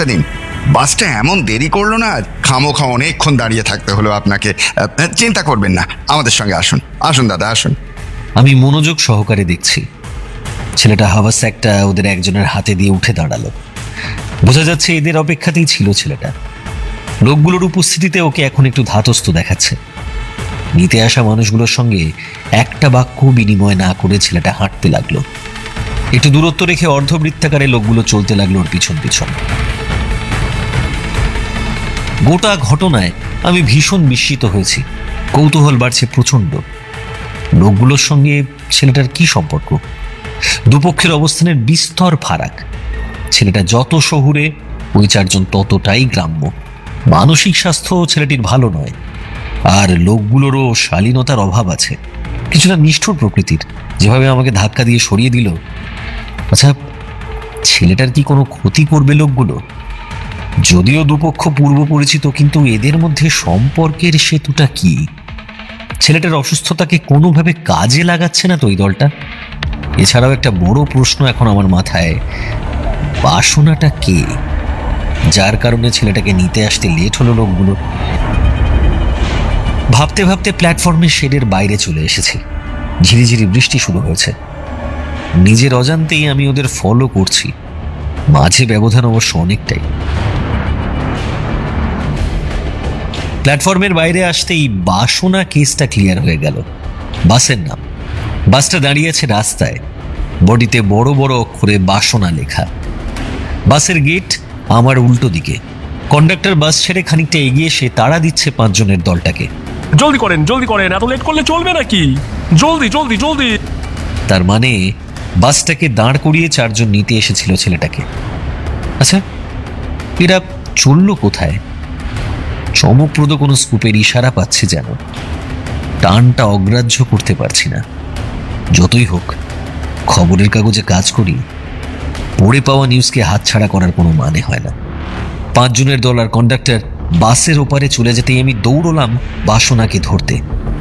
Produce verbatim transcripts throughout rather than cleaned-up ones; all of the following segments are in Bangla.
একটা দিন। বাসটা এমন দেরি করলো না, খামোখা অনেকক্ষণ দাঁড়িয়ে থাকতে হলো আপনাকে। চিন্তা করবেন না, আমাদের সঙ্গে আসুন। আসুন দাদা, আসুন। আমি মনোযোগ সহকারে দেখছি। ছেলেটা হাওয়া স্যাকটা ওদের একজনের হাতে দিয়ে উঠে দাঁড়ালো। বোঝা যাচ্ছে এদের অপেক্ষাতেই ছিল ছেলেটা। লোকগুলোর উপস্থিতিতে ওকে এখন একটু ধাতস্থ দেখাচ্ছে। নিতে আসা মানুষগুলোর সঙ্গে একটা বাক্য বিনিময় না করে ছেলেটা হাঁটতে লাগলো। একটু দূরত্ব রেখে অর্ধবৃত্তাকারে লোকগুলো চলতে লাগলো ওর পিছন পিছন। গোটা ঘটনায় আমি ভীষণ বিস্মিত হয়েছি। কৌতূহল বাড়ছে প্রচন্ড। লোকগুলোর সঙ্গে ছেলেটার কি সম্পর্ক? দুপক্ষের অবস্থানের বিস্তর ফারাক। ছেলেটা যত শহুরে, ওই চারজন ততটাই গ্রাম্য। মানসিক স্বাস্থ্য ছেলেটির ভালো নয়, আর লোকগুলোরও শালীনতার অভাব আছে। কিছুটা নিষ্ঠুর প্রকৃতির, যেভাবে আমাকে ধাক্কা দিয়ে সরিয়ে দিল। আচ্ছা, ছেলেটার কি কোনো ক্ষতি করবে লোকগুলো? যদিও দুপক্ষ পূর্ব পরিচিত, কিন্তু এদের মধ্যে সম্পর্কের সেতুটা কি? ছেলেটার অসুস্থতাকে কোনোভাবে কাজে লাগাচ্ছে না তো এই দলটা? এছাড়াও একটা বড় প্রশ্ন এখন আমার মাথায়, বাসনাটা কে, যার কারণে ছেলেটাকে নিতে আসতে লেট হলো লোকগুলো? ভাবতে ভাবতে প্ল্যাটফর্মের শেডের বাইরে চলে এসেছি। ঝিরিঝিরি বৃষ্টি শুরু হয়েছে। নিজের অজান্তেই আমি ওদের ফলো করছি। মাঝে ব্যবধান অবশ্য অনেকটাই। প্ল্যাটফর্মের বাইরে আসতেই বাসনা কেসটা ক্লিয়ার হয়ে গেল। বাসের নাম। বাসটা দাঁড়িয়ে আছে রাস্তায়, বডিতে বড় বড় অক্ষরে বাসনা লেখা। বাসের গেট আমার উল্টো দিকে। কন্ডাক্টর বাস ছেড়ে খানিকটা এগিয়ে এসে তাড়া দিচ্ছে পাঁচজনের দলটাকে। জলদি করেন, জলদি করেন, এত লেট করলে চলবে নাকি? জলদি জলদি জলদি। তার মানে বাসটাকে দাঁড় করিয়ে চারজন নিতে এসেছিল ছেলেটাকে। আচ্ছা, এরা চলল কোথায়? চমকপ্রদ কোনো স্কুপের ইশারা পাচ্ছে যেন। টানটা অগ্রাহ্য করতে পারছি না। যতই হোক, খবরের কাগজে কাজ করি, পড়ে পাওয়া নিউজকে হাতছাড়া করার কোনো মানে হয় না। পাঁচজনের দল আর কন্ডাক্টর বাসের ওপারে চলে যেতেই আমি দৌড়লাম বাসনাকে ধরতে।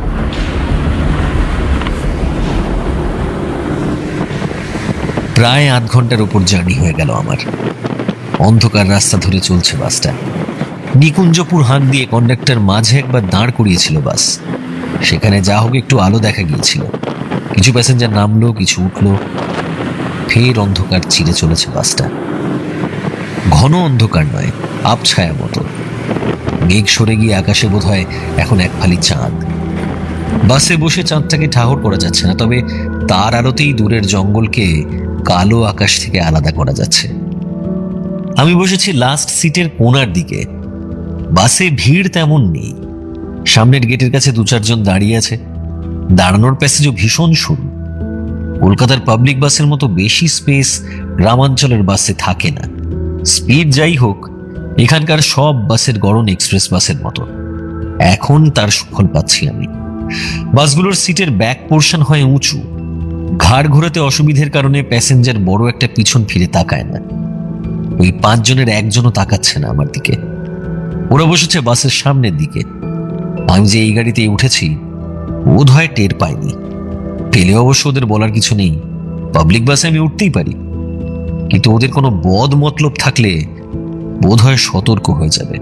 প্রায় আধ ঘন্টার উপর জার্নি হয়ে গেল আমার। অন্ধকার রাস্তা ধরে চলছে বাসটা। নিকুঞ্জপুর হাঁক দিয়ে কন্ডাক্টর মাঝে একবার দাঁড় করিয়েছিল বাস। সেখানে যা হোক একটু আলো দেখা গিয়েছিল। কিছু প্যাসেঞ্জার নামলো, কিছু উঠলো। ফের অন্ধকার চিরে চলেছে বাসটা। ঘন অন্ধকার নয়, আবছায়া মতো। মেঘ সরে গিয়ে আকাশে বোধ হয় এখন এক ফালি চাঁদ। বাসে বসে চাঁদটাকে ঠাহর করা যাচ্ছে না, তবে তার আলোতেই দূরের জঙ্গলকে কালো আকাশ থেকে আলাদা করা যাচ্ছে। আমি বসেছি লাস্ট সিটের কোণার দিকে। বাসে ভিড় তেমন নেই। সামনের গেটের কাছে দু চারজন দাঁড়িয়ে আছে। দাঁড়ানোর প্যাসেজও ভীষণ সরু। কলকাতার পাবলিক বাসের মতো বেশি স্পেস গ্রামাঞ্চলের বাসে থাকে না। স্পিড যাই হোক, এখানকার সব বাসের গড়ন এক্সপ্রেস বাসের মতো। এখন তার সুফল পাচ্ছি আমি। বাসগুলোর সিটের ব্যাক পোর্শন হয় উঁচু। ঘাড় ঘোরাতে অসুবিধের কারণে প্যাসেঞ্জার বড় একটা পিছন ফিরে তাকায় না। ওই পাঁচজনের একজনও তাকাচ্ছে না আমার দিকে। ওরা বসেছে বাসের সামনের দিকে। আমি যে এই গাড়িতে উঠেছি বোধ হয় টের পাইনি। পেলে অবশ্য ওদের বলার কিছু নেই। পাবলিক বাসে আমি উঠতেই পারি, কিন্তু ওদের কোনো বদ মতলব থাকলে বোধ হয় সতর্ক হয়ে যাবে।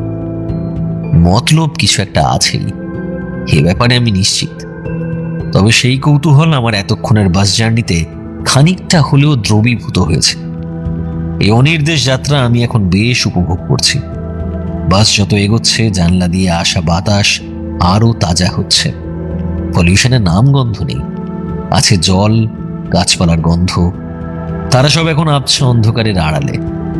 মতলব কিছু একটা আছেই, এ ব্যাপারে আমি নিশ্চিত। তবে সেই কৌতূহল আমার এতক্ষণের বাস জার্নিতে খানিকটা হলেও দ্রবীভূত হয়েছে। এই অনির্দেশ যাত্রা আমি এখন বেশ উপভোগ করছি। বাস যত এগোচ্ছে, জানলা দিয়ে আসা বাতাস আরো তাজা হচ্ছে। পলিউশনের নাম গন্ধ নেই, আছে জল, গাছপালার গন্ধ। তারা সব এখন আবছে অন্ধকারের আড়ালে।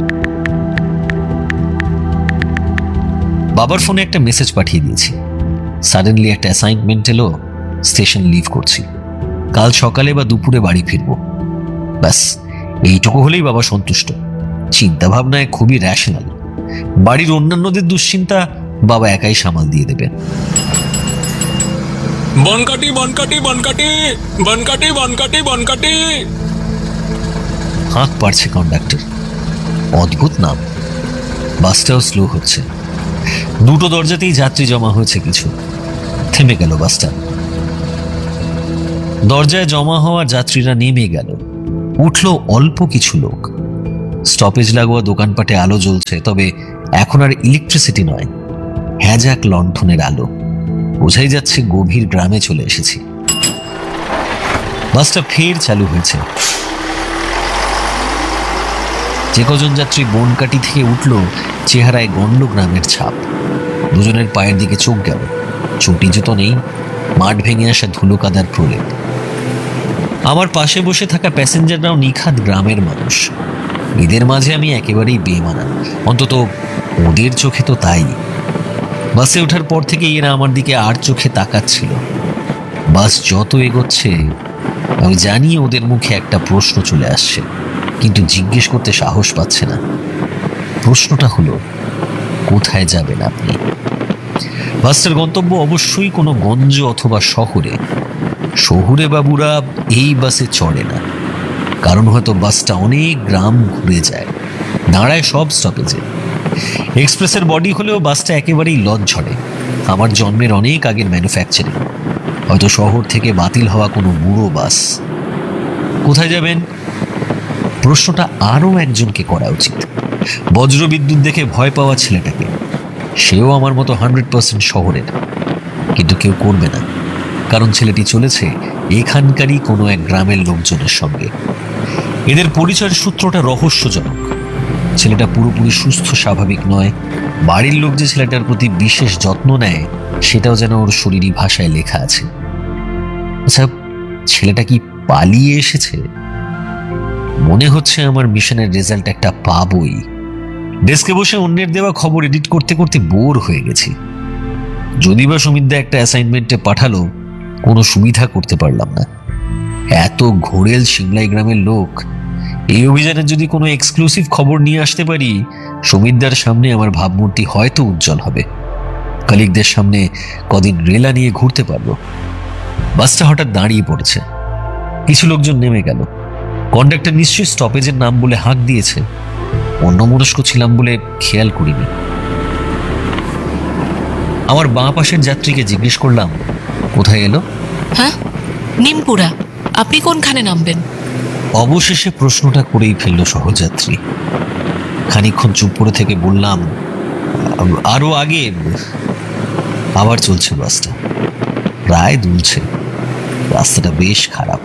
বাবার ফোনে একটা মেসেজ পাঠিয়ে দিয়েছি। সাডেনলি একটা অ্যাসাইনমেন্ট এলো, স্টেশন লিভ করছি। কাল সকালে বা দুপুরে বাড়ি ফিরব। ব্যাস, এইটুকু হলেই বাবা সন্তুষ্ট। চিন্তা ভাবনায় খুবই র্যাশনাল। বাড়ির অন্যান্যদের দুশ্চিন্তা বাবা একাই সামাল দিয়ে দেবেন। বনকাটি বনকাটি বনকাটি বনকাটি বনকাটি বনকাটি। হাঁক পাড়ছে কন্ডাক্টর। অদ্ভুত নাম। বাসটাও স্লো হচ্ছে। দুটো দরজাতেই যাত্রী জমা হয়েছে কিছু। থেমে গেল বাসটা। দরজায় জমা হওয়া যাত্রীরা নেমে গেল। উঠল অল্প কিছু লোক। স্টপেজ লাগোয়া দোকানপাটে আলো জ্বলছে, তবে এখন আর ইলেকট্রিসিটি নয়, হ্যাজাক লণ্ঠনের আলো। বোঝাই যাচ্ছে গভীর গ্রামে চলে এসেছি। বাসটা ফের চালু হয়েছে। যে কজন যাত্রী বনকাটি থেকে উঠল, চেহারায় গণ্ড গ্রামের ছাপ। দুজনের পায়ের দিকে চোখ গেল, চটি জুতো নেই, মাঠ ভেঙে আসা ধুলো কাদার প্রলেপ। আমার পাশে বসে থাকা প্যাসেঞ্জাররাও নিখাত গ্রামের মানুষ। এদের মাঝে আমি একেবারেই বেমানান, অন্তত ওদের চোখে তো তাই। বাসে ওঠার পর থেকে এরা আমার দিকে আর চোখে তাকাচ্ছিল। বাস যত এগোচ্ছে আমি জানি ওদের মুখে একটা প্রশ্ন চলে আসছে, কিন্তু জিজ্ঞেস করতে সাহস পাচ্ছে না। প্রশ্নটা হলো, কোথায় যাবেন আপনি? বাসটার গন্তব্য অবশ্যই কোনো গঞ্জ অথবা শহরে। শহুরে বাবুরা এই বাসে চড়ে না, কারণ হয়তো বাসটা অনেক গ্রাম ঘুরে যায়, দাঁড়ায় সব স্টপেজে। এক্সপ্রেসের বডি হলেও বাসটা একেবারেই লজ ঝড়ে। আমার জন্মের অনেক আগের ম্যানুফ্যাকচারিং, হয়তো শহর থেকে বাতিল হওয়া কোনো বুড়ো বাস। কোথায় যাবেন? প্রশ্নটা আরও একজনকে করা উচিত। বজ্রবিদ্যুৎ দেখে ভয় পাওয়া ছেলেটাকে। সেও আমার মতো হান্ড্রেড পার্সেন্ট শহরের, কিন্তু কেউ করবে না, কারণ ছেলেটি চলেছে এখানকারই কোনো এক গ্রামের লোকজনের সঙ্গে। এদের পরিচয়ের সূত্রটা রহস্যজনক। ছেলেটা পুরোপুরি সুস্থ স্বাভাবিক নয়। বাড়ির লোক যে ছেলেটার প্রতি বিশেষ যত্ন নেয়, সেটাও যেন ওর শরীরী ভাষায় লেখা আছে। আচ্ছা, ছেলেটা কি পালিয়ে এসেছে? মনে হচ্ছে আমার মিশনের রেজাল্ট একটা পাবই। ডেস্কে বসে অন্যের দেওয়া খবর এডিট করতে করতে বোর হয়ে গেছি। যদি বা সুমিতদা একটা অ্যাসাইনমেন্টে পাঠালো, কোনো সুবিধা করতে পারলাম না। এত ঘোরেল সিমলাই গ্রামের লোক, এই অভিযানের যদি কোনো এক্সক্লুসিভ খবর নিয়ে আসতে পারি, সুমিতদার সামনে আমার ভাবমূর্তি হয়তো উজ্জ্বল হবে। কলিগদের সামনে কদিন রেলা নিয়ে ঘুরতে পারবো। বাসটা হঠাৎ দাঁড়িয়ে পড়েছে। কিছু লোকজন নেমে গেল। কন্ডাক্টর নিশ্চয়ই স্টপেজের নাম বলে হাঁক দিয়েছে। অন্যমনস্ক ছিলাম বলে খেয়াল করিনি। আমার বাঁ পাশের যাত্রীকে জিজ্ঞেস করলাম, কোথায় এলো? হ্যাঁ, নিমপুরা। আপনি কোনখানে নামবেন? অবশেষে প্রশ্নটা করেই ফেলল সহযাত্রী। খানিকক্ষণ চুপ করে থেকে বললাম, আরো আগে। আবার চলছে বাসটা, প্রায় দুলছে। রাস্তাটা বেশ খারাপ।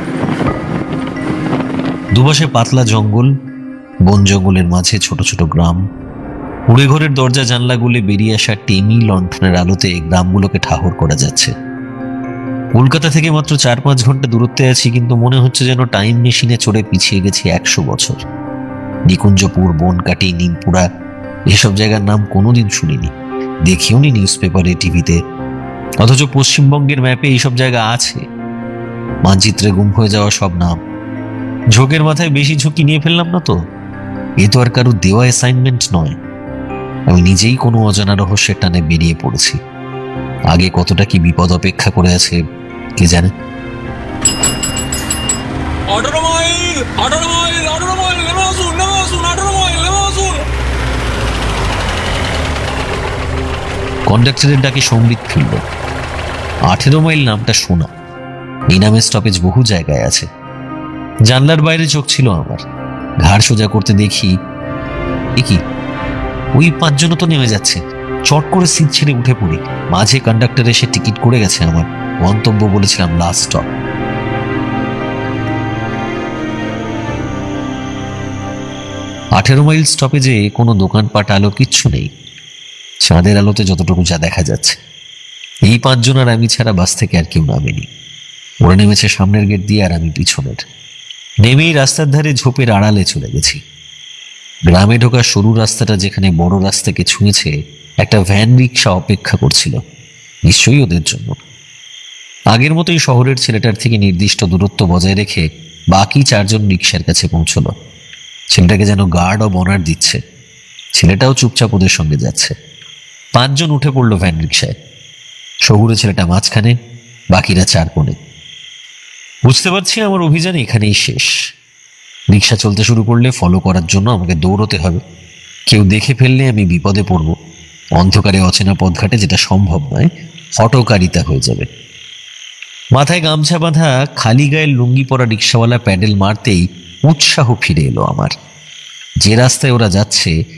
দুপাশে পাতলা জঙ্গল, বন জঙ্গলের মাঝে ছোট ছোট গ্রাম। কুড়ে ঘরের দরজা জানলাগুলি বেরিয়ে আসা টেমি লণ্ঠনের আলোতে গ্রামগুলোকে ঠাহর করা যাচ্ছে। কলকাতা থেকে মাত্র চার পাঁচ ঘন্টা দূরত্বে আছি, কিন্তু মনে হচ্ছে যেন টাইম মেশিনে চড়ে পিছিয়ে গেছি একশো বছর। নিকুঞ্জপুর, বনকাটি, নিমপুরা, এসব জায়গার নাম কোনোদিন শুনিনি, দেখিও নি নিউজ পেপারে, টিভিতে। অথচ পশ্চিমবঙ্গের ম্যাপে এইসব জায়গা আছে। মানচিত্রে গুম হয়ে যাওয়া সব নাম। ঝোঁকের মাথায় বেশি ঝুঁকি নিয়ে ফেললাম না তো? এ তো আর কারো দেওয়া অ্যাসাইনমেন্ট নয়। আমি নিজেই কোনো অজানা রহস্যের টানে বেরিয়ে পড়েছি। আগে কতটা কি বিপদ অপেক্ষা করে আছে কে জানে। আঠারো মাইল আঠারো মাইল আঠারো মাইল নেমে আসুন নেমে আসুন আঠারো মাইল নেমে আসুন। কন্ডাক্টরের ডাকে সম্বিত ফিরল। আঠেরো মাইল নামটা শোনা। এই নামের স্টপেজ বহু জায়গায় আছে। জানলার বাইরে চোখ ছিল আমার। ঘাড় সোজা করতে দেখি, এ কি, ওই পাঁচজনও তো নেমে যাচ্ছে। চট করে সিট ছেড়ে উঠে পড়ি। মাঝে কন্ডাক্টর এসে টিকিট করে গেছে আমার। গন্তব্য বলেছিলাম লাস্ট স্টপ। আঠেরো মাইল স্টপেজে কোনো দোকানপাট আলো কিচ্ছু নেই। চাঁদের আলোতে যতটুকু যা দেখা যাচ্ছে। এই পাঁচজন আর আমি ছাড়া বাস থেকে আর কেউ নামেনি। ওরা নেমেছে সামনের গেট দিয়ে, আর আমি পিছনের। নেমেই রাস্তার ধারে ঝোপের আড়ালে চলে গেছি। গ্রামে ঢোকার সরু রাস্তাটা যেখানে বড় রাস্তাকে ছুঁয়েছে, একটা ভ্যান রিক্সা অপেক্ষা করছিল, নিশ্চয়ই ওদের জন্য। আগের মতোই শহরের ছেলেটার থেকে নির্দিষ্ট দূরত্ব বজায় রেখে বাকি চারজন রিক্সার কাছে পৌঁছলো। ছেলেটাকে যেন গার্ড অব অনার দিচ্ছে। ছেলেটাও চুপচাপ ওদের সঙ্গে যাচ্ছে। পাঁচজন উঠে পড়লো ভ্যান রিক্সায়। শহুরে ছেলেটা মাঝখানে, বাকিরা চার কোণে। বুঝতে পারছি আমার অভিযান এখানেই শেষ। রিক্সা চলতে শুরু করলে ফলো করার জন্য আমাকে দৌড়তে হবে। কেউ দেখে ফেললে আমি বিপদে পড়ব। অন্ধকারে অচেনা পথঘাটে যেটা সম্ভব নয়, হটকারিতা হয়ে যাবে। মাথায় গামছা বাঁধা খালি গায়ের লুঙ্গি পরা রিক্সাওয়ালা প্যাডেল মারতেই উৎসাহ ফিরে এলো আমার। যে রাস্তায় ওরা যাচ্ছে